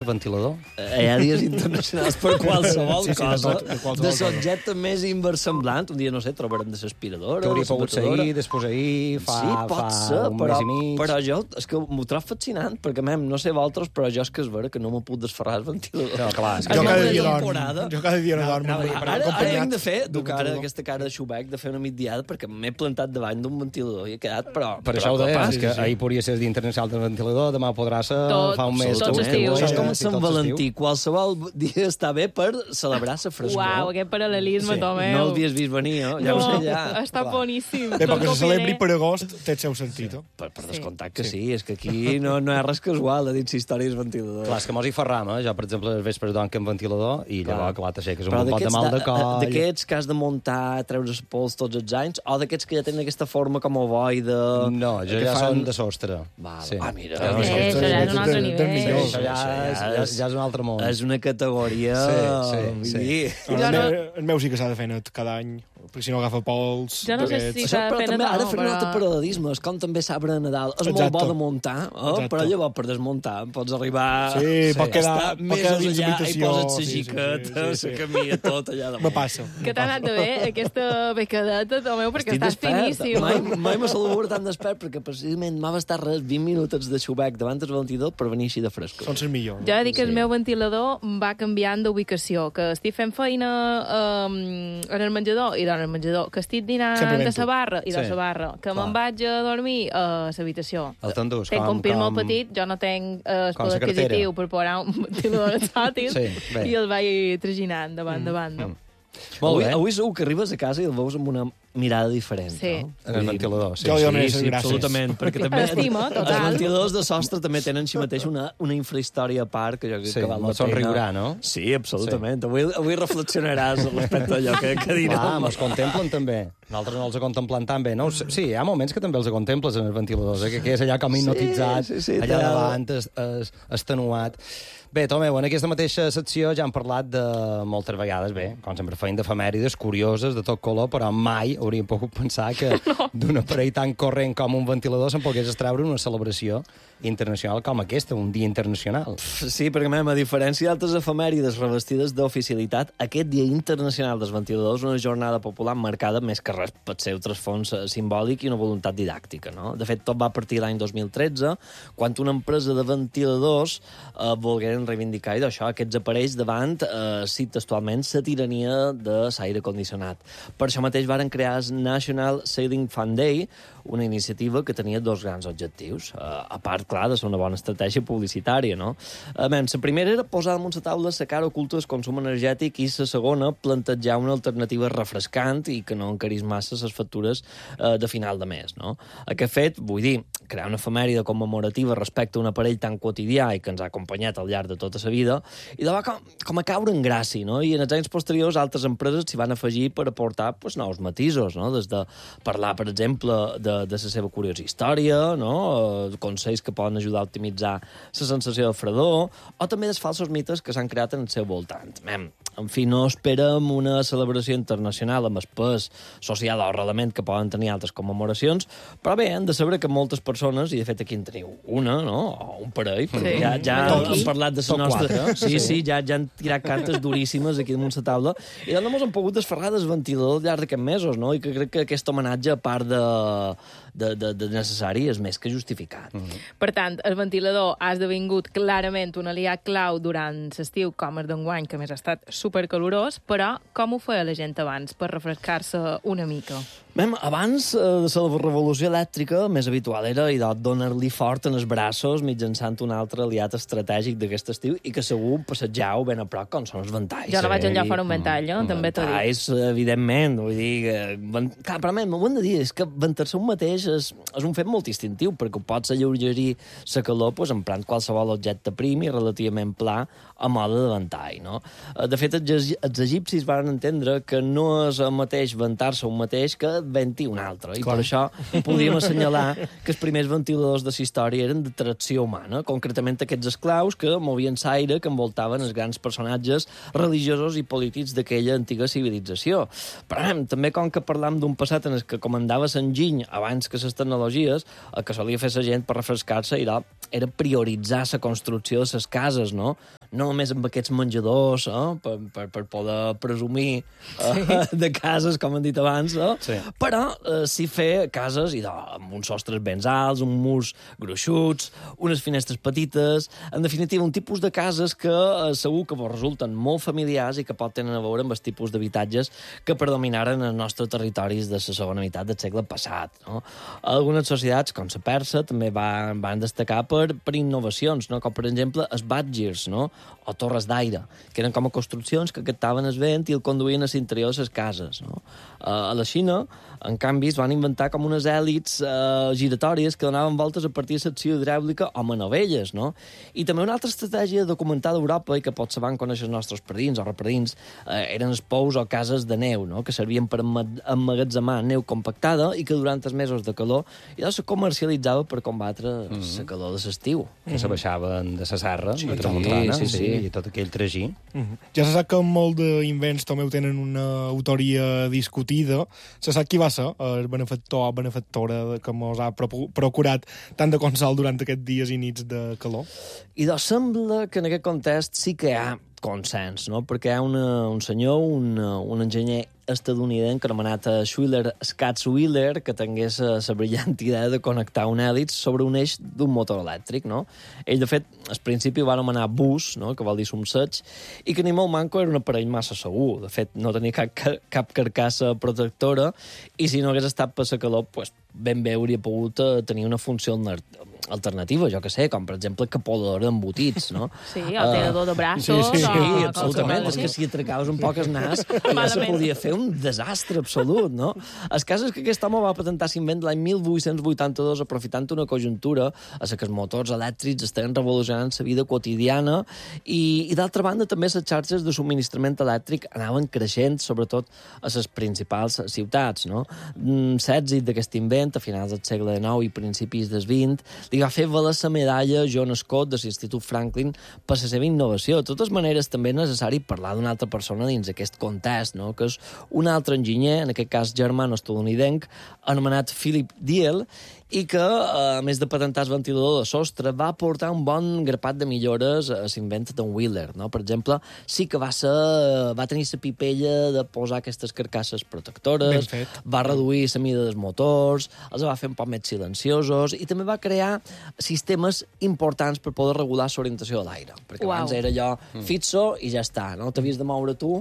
ventilador. Hi ha dies internacionals per qualsevol cosa. De cosa. l'objecte més inversemblant. Un dia, no sé, trobarem de l'aspiradora. Que hauria pogut ser ahir, després ahir, Sí, pot ser, un però, mes i mig. però jo és que m'ho trobo fascinant, perquè, no sé vosaltres, però jo és que és vera que no me puc desferrar el ventilador. No, clar, és que Jo Aquesta cada dia temporada- dormo. Jo cada dia no dormo. Ara hem de fer, aquesta cara de xubec, de fer una migdiada, perquè m'he plantat davant d'un ventilador i he quedat, però... Per això ho deia, capaç. és que ahir podria ser el Dia Internacional del Ventilador, demà podrà ser fa un mes. tots estius. Això és com Sí, Sant tot Valentí. Qualsevol dia està bé per celebrar la frescor. Uau, aquest paral·lelisme, Tomeu. No l'havies vist venir, ja ho sé, ja. Està boníssim. Bé, perquè Te'l se celebri copiaré. per agost té el seu sentit. Per descomptat que sí, és que aquí no hi ha res casual a dins històries ventiladors. Clar, és que mos hi ferram, eh? Jo, per exemple, els vespres dorm amb ventilador i llavors, clar, t'aixeques un Però pot de mal de coll. d'aquests que has de muntar, treure els pols tots els anys, o d'aquests que ja tenen aquesta forma com ovoide... No, jo que ja fan- són de sostre. Val. Sí. Ah, mira. Ja, Això ja és un altre nivell. Això ja és un altre món. És una categoria... Sí. vull dir- El meu sí que s'ha de fer net cada any, perquè si no agafa pols... Jo no sé d'aquests. si Això, s'ha de però fer també Nadal, ara fer un altre però... paral·lelisme, és com també sabre de Nadal. És molt Exacte. bo de muntar, Exacte. però llavors per desmuntar pots arribar... Sí, pot quedar estar mesos dins allà i l'habitació. poses la Sí, xiqueta, sí. la camilla, tot allà damunt. Me passa. Que t'ha anat bé aquesta becadeta, Tomeu, perquè Estic estàs despert. finíssim. Mai me celebro tan despert, perquè precisament m'ha bastat res 20 minutets de xubec davant del ventilador per venir així de fresco. Són les millors. Jo he de dir que el meu ventilador va canviant d'ubicació, que estic fent feina en el menjador i en el menjador, que estic dinant Sempre de vento. la barra i de Sí, la barra, que clar. me'n vaig a dormir a l'habitació. El t'endús, Tenc un pis molt petit, jo no tenc el com poder la cartera. adquisitiu per posar un ventilador exòtic Sí, bé. i el vaig traginant de banda a banda. Avui, avui segur que arribes a casa i el veus amb una mirada diferent, Sí. no? En el ventilador, sí. Jo li dono Sí, les sí, gràcies. absolutament, perquè també Estima, total. els ventiladors de sostre també tenen així mateix una infrahistòria a part que jo crec Sí, que val la mos pena. somriurà, no? Sí, absolutament. Avui reflexionaràs respecte a allò que direm. Clar, mos contemplen també. Nosaltres no els contemplem tan bé, no? Sí, hi ha moments que també els contemples en els ventiladors, que és allà com hipnotitzat, sí, allà té- davant, extenuat. Bé, Tomeu, en aquesta mateixa secció ja hem parlat de moltes vegades, bé, com sempre feim d'efemèrides curioses de tot color, però mai hauríem pogut pensar que d'un aparell tan corrent com un ventilador se'n pogués extreure una celebració internacional com aquesta, un dia internacional. Sí, perquè, a diferència d'altres efemèrides revestides d'oficialitat, aquest Dia Internacional dels Ventiladors és una jornada popular marcada més que res pel seu trasfons simbòlic i una voluntat didàctica, no? De fet, tot va partir l'any 2013, quan una empresa de ventiladors volgueren reivindicar i d'això, aquests aparells davant, cit textualment, la tirania de l'aire condicionat. Per això mateix varen crear el National Sailing Fun Day, una iniciativa que tenia dos grans objectius, a part, clar, de ser una bona estratègia publicitària, no? La primera era posar damunt la taula la cara oculta del consum energètic i la segona, plantejar una alternativa refrescant i que no encarís massa les factures de final de mes, no? Aquest fet, vull dir, crear una efemèride commemorativa respecte a un aparell tan quotidià i que ens ha acompanyat al llarg de tota la vida, i de com a caure en gràcia, no? I en els anys posteriors altres empreses s'hi van afegir per aportar nous matisos, no? Des de parlar, per exemple, de la seva curiosa història, no? Consells que poden ajudar a optimitzar la sensació de fredor, o també dels falsos mites que s'han creat en el seu voltant. En fi, no esperem una celebració internacional amb el pes social o arrelament que poden tenir altres commemoracions, però bé, hem de saber que moltes persones, i de fet aquí en teniu una, no? O un parell, perquè Sí. ja hem parlat de la Tot nostra... quatre. Sí, ja han tirat cartes duríssimes aquí damunt la taula, i doncs no ens hem pogut desferrar del ventilador al llarg d'aquests mesos, no? I que crec que aquest homenatge, a part de necessari, és més que justificat. Per tant, el ventilador ha esdevingut clarament un aliat clau durant l'estiu, com el d'enguany, que a més ha estat supercalorós, però com ho feia la gent abans per refrescar-se una mica? Abans de la revolució elèctrica, el més habitual era donar-li fort en els braços mitjançant un altre aliat estratègic d'aquest estiu i que segur passejau ben a prop com són els ventalls. Jo no vaig enllà fora un ventall, també t'ho dic. Ventalls, evidentment, vull dir... Clar, però m'ho hem de dir, és que ventar-se un mateix és un fet molt distintiu, perquè pots alleugerir la calor emprant qualsevol objecte prim i relativament pla a mode de ventall, no? De fet, els egipcis van entendre que no és el mateix ventar-se un mateix que venti un altre, i per això podríem assenyalar que els primers ventiladors de la història eren de tracció humana, concretament aquests esclaus que movien l'aire que envoltaven els grans personatges religiosos i polítics d'aquella antiga civilització. Però també com que parlam d'un passat en el que comandava l'enginy abans que les tecnologies, el que solia fer la gent per refrescar-se era prioritzar la construcció de les cases, no? no només amb aquests menjadors, per poder presumir de cases, com han dit abans, però sí fer cases amb uns sostres ben alts, uns murs gruixuts, unes finestres petites, en definitiva, un tipus de cases que segur que vos resulten molt familiars i que pot tenir a veure amb els tipus d'habitatges que predominaren en els nostres territoris de la segona meitat del segle passat. No? Algunes societats, com la persa, també van destacar per innovacions, no? Com per exemple els badgers, no? O torres d'aire, que eren com a construccions que captaven el vent i el conduïen a l'interior de les cases. No? A la Xina, en canvi, es van inventar com unes hèlits giratòries que donaven voltes a partir de secció hidràulica o manovelles. No? I també una altra estratègia documentada a Europa i que potser van conèixer els nostres predins o repredins eren els pous o cases de neu, no? Que servien per emmagatzemar neu compactada i que durant els mesos de calor se comercialitzava per combatre la calor de l'estiu. Que se baixaven de la serra, de tramuntana, i tot aquell tragí. Ja se sap que molt d'invents també tenen una autoria discutida. Se sap qui va ser el benefactor o benefactora que ens ha procurat tant de consol durant aquests dies i nits de calor. I doncs sembla que en aquest context sí que hi ha consens, no? Perquè hi ha un senyor, un enginyer estadounidenc anomenat Schuyler Schatz-Wheeler que tingués la brillant idea de connectar un hèlix sobre un eix d'un motor elèctric, no? Ell, de fet, al principi ho va anomenar bus, no? Que vol dir somseig, i que ni molt manco era un aparell massa segur. De fet, no tenia cap carcassa protectora i si no hagués estat per la calor, pues, ben bé hauria pogut tenir una funció alternativa, jo que sé, com per exemple capolador d'embotits, no? Sí, alterador de braços... Sí, absolutament. És que si atracaves un poc el nas ja se podia fer un desastre absolut, no? El cas és que aquest home va patentar l'invent l'any 1882 aprofitant una conjuntura a la que els motors elèctrics estaven revolucionant la vida quotidiana i d'altra banda també les xarxes de subministrament elèctric anaven creixent, sobretot a les principals ciutats, no? L'èxit d'aquest invent a finals del segle XIX i principis del XX li va fer valer la medalla John Scott de l'Institut Franklin per la seva innovació. De totes maneres, també és necessari parlar d'una altra persona dins aquest context, no? Que és un altre enginyer, en aquest cas germano-estadounidenc, anomenat Philip Diel, i que, a més de patentar el ventilador de sostre, va aportar un bon grapat de millores a l'invent d'en Wheeler. No? Per exemple, sí que va tenir la pipella de posar aquestes carcasses protectores, va reduir la mida dels motors, els va fer un poc més silenciosos i també va crear sistemes importants per poder regular l'orientació de l'aire. Perquè abans era allò fixo i ja està, no t'havies de moure tu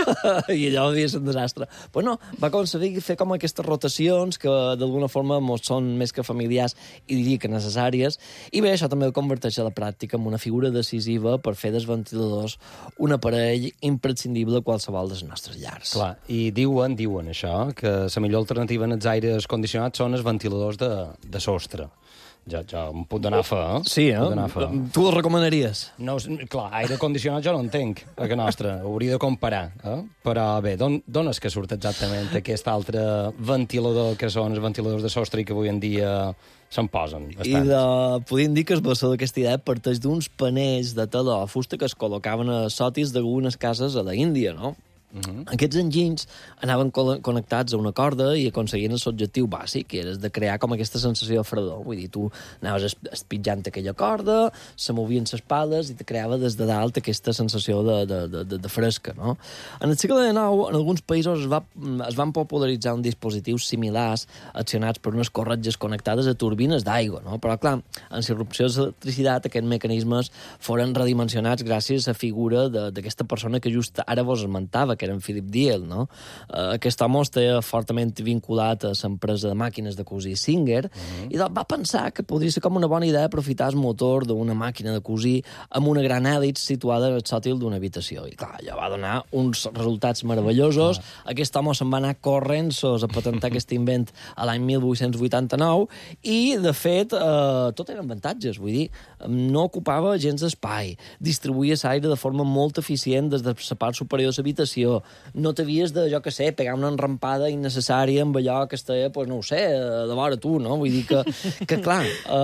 i allò havia estat un desastre. Però no, va aconseguir fer com aquestes rotacions que d'alguna forma són més que familiars i diria que necessàries, i bé, això també el converteix a la pràctica en una figura decisiva per fer dels ventiladors un aparell imprescindible a qualsevol dels nostres llars. Clar, i diuen això, que la millor alternativa en els aires condicionats són els ventiladors de sostre. Jo em puc donar fe, eh? Sí, Tu el recomanaries? No, clar, aire condicionat jo no entenc, a que nostra, hauria de comparar, Però bé, d'on és que surt exactament aquest altre ventilador que són els ventiladors de sostre i que avui en dia se'n posen bastants? Podríem dir que el bessó d'aquesta idea parteix d'uns panells de tela o fusta que es col·locaven a sòtils d'algunes cases a la Índia, no? Aquests enginys anaven connectats a una corda i aconseguien l'objectiu bàsic, que era de crear com aquesta sensació de fredor. Vull dir, tu anaves espitjant aquella corda, se movien les pales i te creava des de dalt aquesta sensació de fresca, no? En el segle XIX, en alguns països es van popularitzar uns dispositius similars accionats per unes corretges connectades a turbines d'aigua, no? Però, clar, en l'irrupció de l'electricitat, aquests mecanismes foren redimensionats gràcies a la figura d'aquesta persona que just ara vos esmentava, que era en Philip Diel, no? Aquest home estava fortament vinculat a l'empresa de màquines de cosir Singer i va pensar que podria ser com una bona idea aprofitar el motor d'una màquina de cosir amb una gran hèlix situada al sòtil d'una habitació. I clar, allò va donar uns resultats meravellosos. Aquest home se'n va anar corrents a patentar aquest invent a l'any 1889 i, de fet, tot eren avantatges. Vull dir, no ocupava gens d'espai, distribuïa l'aire de forma molt eficient des de la part superior de l'habitació, no t'havies de, jo que sé, pegar una enrampada innecessària amb allò que estava, pues, no ho sé, de vora tu, no? Vull dir que clar,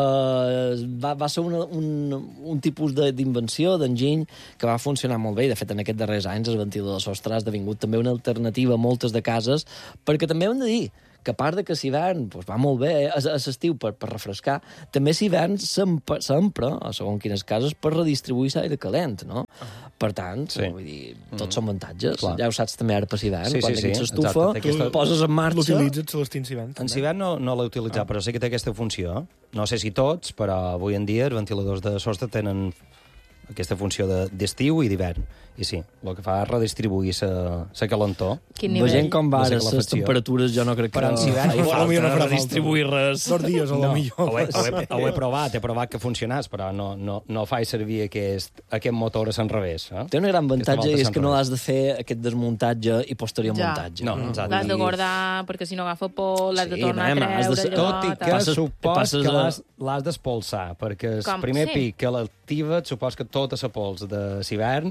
va ser un tipus d'invenció, d'enginy, que va funcionar molt bé. De fet, en aquests darrers anys el ventilador de sostre ha esdevingut també una alternativa a moltes de cases, perquè també hem de dir que a part de que l'hivern va molt bé, a l'estiu per refrescar, també l'hivern s'empra, segons quines cases, per redistribuir l'aire calent, no? Per tant, vull dir, tots són avantatges. Clar. Ja ho saps també ara per hivern, quan tens estufa, exacte. poses en marxa... L'utilitzes a l'estins hivern. En hivern no l'he utilitzat, però sé que té aquesta funció. No sé si tots, però avui en dia els ventiladors de sostre tenen aquesta funció d'estiu i d'hivern. I sí, el que fa és redistribuir la calentor. Quin nivell? Veient com va La ara les temperatures, jo no crec que Però en hivern faci potser no falta farà redistribuir res. 2 dies, a lo millor. Ho he provat, he provat que funcionés, però no faig servir aquest motor a l'enrevés. Té un gran avantatge i és que no l'has... l'has de fer aquest desmuntatge i posterior Ja. muntatge. No, exacte. L'has de guardar perquè si no agafa por, l'has de Sí, tornar nen, a has de treure... ser- Tot i allò, que tal. supos que passes l'has d'espolsar, perquè el Com? primer Sí. pic que l'activa, supos que tota la pols de l'hivern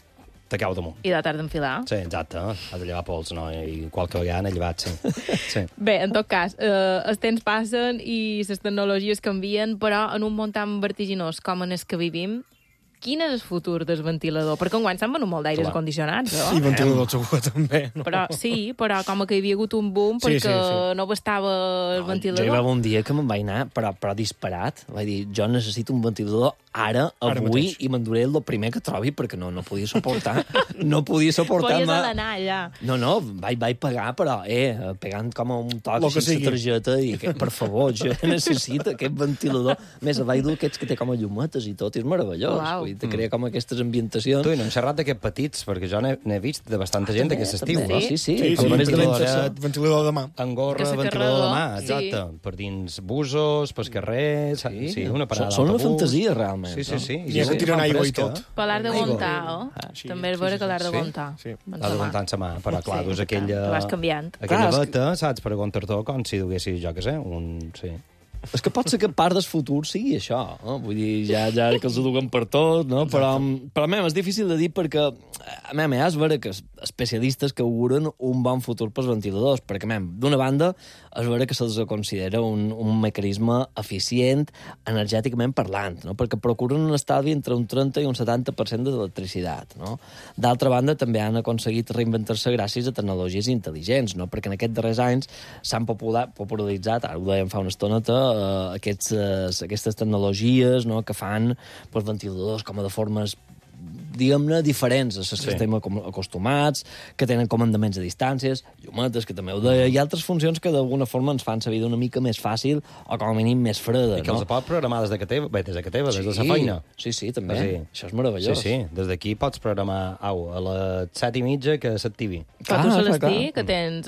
te cau damunt. I de tard d'enfilar. Sí, exacte. Has de llevar pols, no? I qualque vegada n'he llevat, sí. Sí. Bé, en tot cas, els temps passen i les tecnologies canvien, però en un món tan vertiginós com en el que vivim, quin és el futur del ventilador? Perquè enguany s'han venut molt d'aires Clar. condicionats, no? I ventilador segur també. No? Però com que hi havia hagut un boom Sí, perquè sí. no bastava el Jo hi ventilador. va haver un dia que me'n vaig anar, però disparat. Vaig dir, jo necessito un ventilador ara, Ara avui, mateix. i m'enduré el primer que trobi, perquè no podia suportar. No podia suportar... Podies anar allà. No, vaig pagar, però, pegant com a un toc Lo que així sigui. la targeta, i que, per favor, jo necessito aquest ventilador. A més, vaig dur aquests que té com a llumetes i tot, i és meravellós. Uau. Vull dir, te crea com aquestes ambientacions. Tu, i no hem xerrat d'aquests petits, perquè jo n'he vist de bastanta gent aquest estiu. També, No? sí, Sí, com més de ventilador. ventilador de mà. Engorra, Que se ventilador de mà, carrega, sí. exacte. Per dins busos, pel carrer... Sí, una parada Són una d'autobús. fantasia, realment. Sí, sí, sí. N'hi ha que tiren aigua i tot. Per l'art d'aguantar, oh? Sí, També és vera que l'art sí. d'aguantar. Sí. L'has d'aguantar en sa mà, però clar, dus aquella... Vas canviant. Aquella Clar, és beta, saps, per aguantar-te com si duguessis, jo què sé, Sí. És que pot ser que part del futur sigui això, no? Vull dir, ja que els ho duguen per tot, no? Però a mi és difícil de dir perquè a mi és vera que especialistes que auguren un bon futur pels ventiladors, perquè d'una banda és vera que se'ls considera un mecanisme eficient energèticament parlant, no? Perquè procuren un estalvi entre un 30 i un 70% d'electricitat, no? D'altra banda, també han aconseguit reinventar-se gràcies a tecnologies intel·ligents, no? Perquè en aquests darrers anys s'han popularitzat, ara ho dèiem fa una estoneta, aquestes tecnologies, no?, que fan ventiladors com a de formes diguem-ne, diferents a les que estem acostumats, que tenen comandaments a distàncies, llumetes, que també ho deia, i altres funcions que d'alguna forma ens fan la vida una mica més fàcil o com a mínim més freda. I que els pots programar des de que teva, des de la feina. Sí, també. Sí. Això és meravellós. Sí, des d'aquí pots programar a les 7:30 que s'activi. Però tu sols clar. dir que tens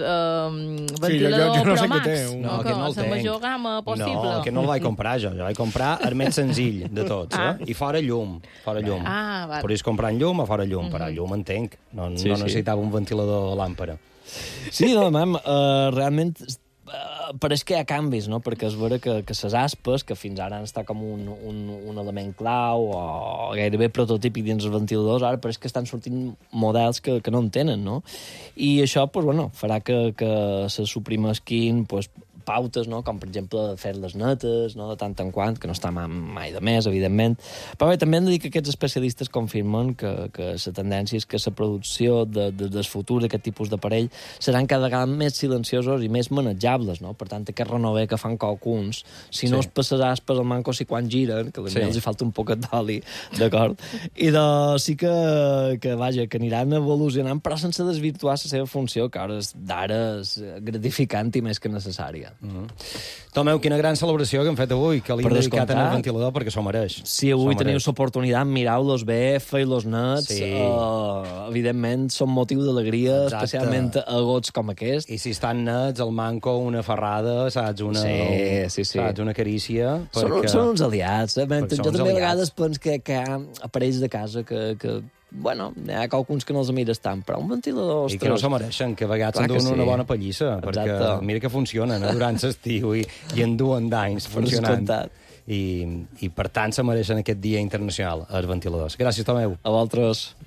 jo ventilador no Pro sé què Max, té, no, que no el la tenc. major gamma possible. No, que no el vaig comprar jo. Jo vaig comprar el més senzill de tots, I fora llum. Ah, val. Podies comprar en llum o fora llum, però llum entenc. No necessitava un ventilador làmpara. Sí, no, realment pareix que hi ha canvis, no? Perquè és vera que les aspes, que fins ara han estat com un element clau o gairebé prototípic dins els ventiladors, ara pareix que estan sortint models que no en tenen, no? I això, pues, bueno, farà que se suprimesquin pues, pautes, no? Com per exemple fer-les netes, no? De tant en quant, que no està mai de més, evidentment. Però bé, també hem de dir que aquests especialistes confirmen que la tendència és que la producció del futur d'aquest tipus d'aparell seran cada vegada més silenciosos i més manejables, no? Per tant, aquest renover que fan qualcuns, si no es passaràs per el manco si quan giren, que potser els hi falta un poquet d'oli, d'acord? I sí que aniran evolucionant, però sense desvirtuar la seva funció, que ara és gratificant i més que necessària. Tomeu, quina gran celebració que hem fet avui, que li hem dedicat descomptat. al ventilador perquè s'ho mereix. Si avui teniu l'oportunitat, mireu-los bé, feu-los nets, Sí. evidentment són motiu d'alegria, Exacte. especialment a gots com aquest. I si estan nets, el manco, una ferrada, saps? Sí. Saps? Una carícia. Són uns aliats. Perquè són Jo uns també a aliats. vegades penso que hi ha aparells de casa que bueno, hi ha qualcuns que no els mires tant, però un ventilador, I que no s'ho mereixen, que a vegades Clar que s'enduen una sí. bona pallissa, perquè Exacte. mira que funcionen durant l'estiu i en duen d'anys funcionant. descomptat. I per tant se mereixen aquest dia internacional, els ventiladors. Gràcies, Tomeu. A vosaltres.